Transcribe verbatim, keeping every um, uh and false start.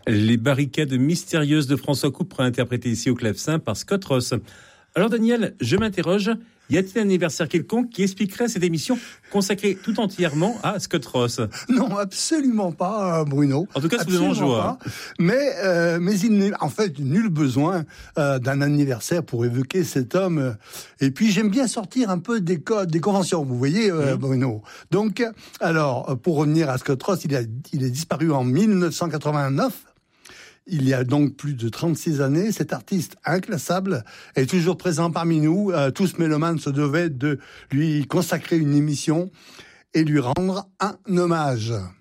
Les barricades mystérieuses de François Coupe, interprétées ici au clavecin par Scott Ross. Alors Daniel, je m'interroge, y a-t-il un anniversaire quelconque qui expliquerait cette émission consacrée tout entièrement à Scott Ross ? Non, absolument pas, Bruno. En tout cas, c'est vraiment joie. Mais, euh, mais il n'est en fait nul besoin euh, d'un anniversaire pour évoquer cet homme. Et puis, j'aime bien sortir un peu des codes, des conventions, vous voyez, euh, mmh. Bruno. Donc, alors, pour revenir à Scott Ross, il, a, il est disparu en dix-neuf cent quatre-vingt-neuf. Il y a donc plus de trente-six années, cet artiste inclassable est toujours présent parmi nous. Euh, tous mélomanes se devaient de lui consacrer une émission et lui rendre un hommage.